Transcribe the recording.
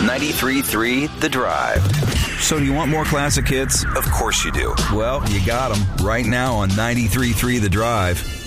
93.3 The Drive. So do you want more classic hits? Of course you do. Well, you got them right now on 93.3 The Drive.